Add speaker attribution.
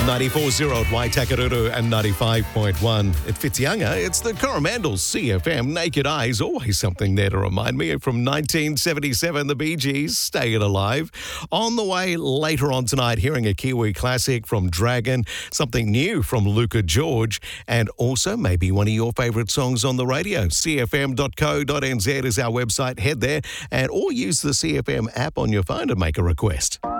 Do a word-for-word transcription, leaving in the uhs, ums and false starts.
Speaker 1: ninety-four point zero at Waitakere and ninety-five point one at Whitianga. It's the Coromandel C F M. Naked Eyes, always something there to remind me. From nineteen seventy-seven, the Bee Gees, Staying Alive. On the way later on tonight, hearing a Kiwi classic from Dragon, something new from Luca George, and also maybe one of your favourite songs on the radio. c f m dot co dot n z is our website. Head there and or use the C F M app on your phone to make a request.